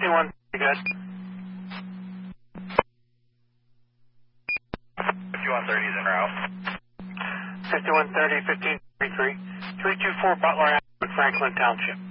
51, good. 5130 is en route. 5130, 1533, 324 Butler Avenue, Franklin Township.